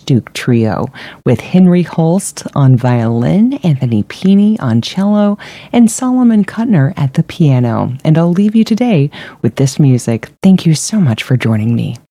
Archduke Trio with Henry Holst on violin, Anthony Pini on cello, and Solomon Kuttner at the piano. And I'll leave you today with this music. Thank you so much for joining me.